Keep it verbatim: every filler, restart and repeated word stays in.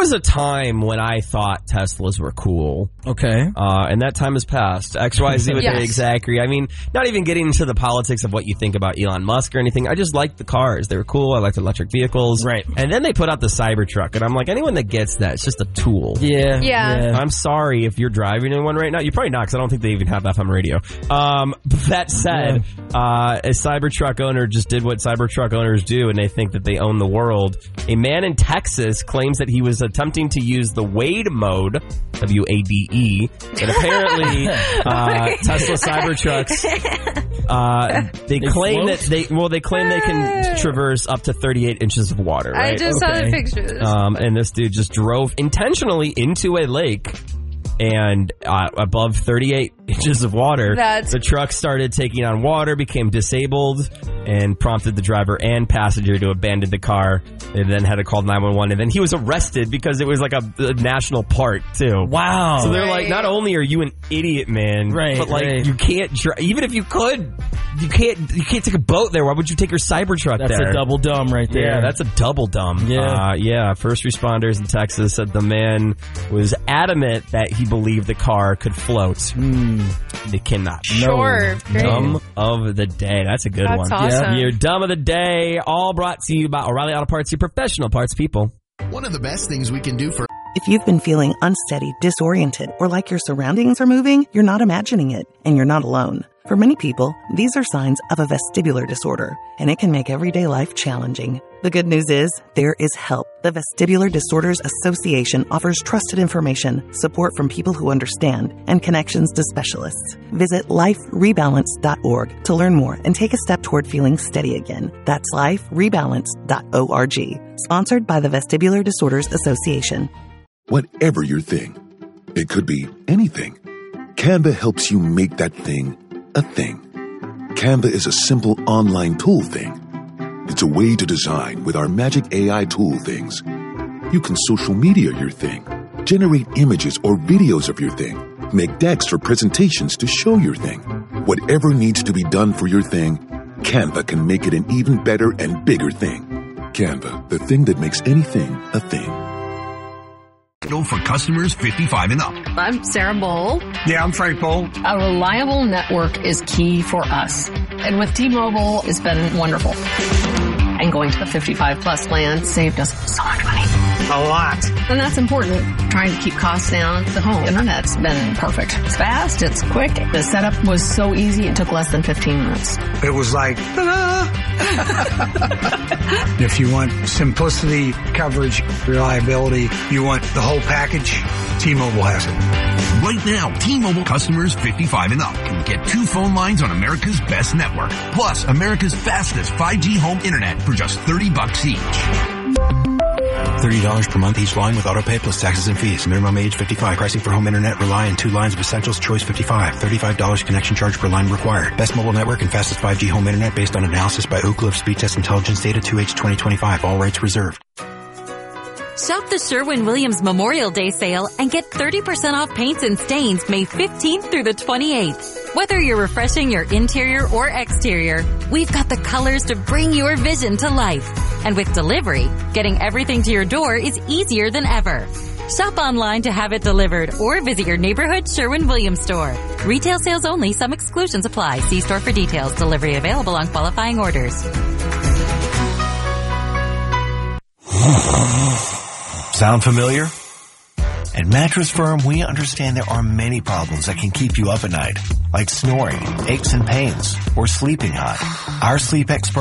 was a time when I thought Teslas were cool. Okay. Uh, and that time has passed. X Y Z with Yes. the exactly. I mean, not even getting into the politics of what you think about Elon Musk or anything. I just liked the cars. They were cool. I liked electric vehicles. Right. And then they put out the Cybertruck. And I'm like, anyone that gets that, it's just a tool. Yeah. Yeah. I'm sorry if you're driving in one right now. You probably not, because I don't think they even have F M radio. Um, that said, uh, a Cybertruck owner just did what Cybertruck owners do, and they think that they own the world. A man in Texas claims that he was attempting to use the Wade mode, W A D E, and apparently uh, Tesla Cybertrucks, uh, they, They claim float? that they, well, they claim they can traverse up to thirty-eight inches of water, right? I just saw the Okay. pictures. Um, and this dude just drove intentionally into a lake, and uh, above thirty-eight inches of water, That's- the truck started taking on water, became disabled, and prompted the driver and passenger to abandon the car. They then had to call nine one one, and then he was arrested because it was like a, a national park, too. Wow. So they're like, Right. not only are you an idiot, man, Right, but like right. you can't drive. Even if you could, you can't. You can't take a boat there. Why would you take your Cybertruck That's there? a double dumb right there. Yeah, that's a double dumb. Yeah. Uh, yeah. First responders in Texas said the man was adamant that he believed the car could float. Mm. They cannot. Sure. Great. Dumb of the day. That's a good That's one. awesome. Your dumb of the day, all brought to you by O'Reilly Auto Parts, your professional parts people. One of the best things we can do for If you've been feeling unsteady, disoriented, or like your surroundings are moving, you're not imagining it, and you're not alone. For many people, these are signs of a vestibular disorder, and it can make everyday life challenging. The good news is, there is help. The Vestibular Disorders Association offers trusted information, support from people who understand, and connections to specialists. Visit life rebalance dot org to learn more and take a step toward feeling steady again. That's life rebalance dot org. Sponsored by the Vestibular Disorders Association. Whatever your thing, it could be anything. Canva helps you make that thing a thing. Canva is a simple online tool thing. It's a way to design with our magic A I tool things. You can social media your thing, generate images or videos of your thing, make decks or presentations to show your thing. Whatever needs to be done for your thing, Canva can make it an even better and bigger thing. Canva, the thing that makes anything a thing. for customers fifty-five and up. I'm Sarah Bowl. Yeah, I'm Frank Bowl. A reliable network is key for us. And with T-Mobile, it's been wonderful. And going to the fifty-five plus plan saved us so much money. A lot. And that's important. Trying to keep costs down. The home internet's been perfect. It's fast. It's quick. The setup was so easy. It took less than fifteen minutes. It was like, ta-da! If you want simplicity, coverage, reliability, you want the whole package, T-Mobile has it. Right now, T-Mobile customers fifty-five and up can get two phone lines on America's best network, plus America's fastest five G home internet for just thirty bucks each. thirty dollars per month each line with autopay plus taxes and fees. Minimum age fifty-five. Pricing for home internet rely on two lines of Essentials. Choice fifty-five. thirty-five dollars connection charge per line required. Best mobile network and fastest five G home internet based on analysis by Ookla of Speed Test Intelligence data two H twenty twenty-five. All rights reserved. Shop the Sherwin-Williams Memorial Day sale and get thirty percent off paints and stains May fifteenth through the twenty-eighth. Whether you're refreshing your interior or exterior, we've got the colors to bring your vision to life. And with delivery, getting everything to your door is easier than ever. Shop online to have it delivered or visit your neighborhood Sherwin-Williams store. Retail sales only. Some exclusions apply. See store for details. Delivery available on qualifying orders. Sound familiar? At Mattress Firm, we understand there are many problems that can keep you up at night, like snoring, aches and pains, or sleeping hot. Our sleep expert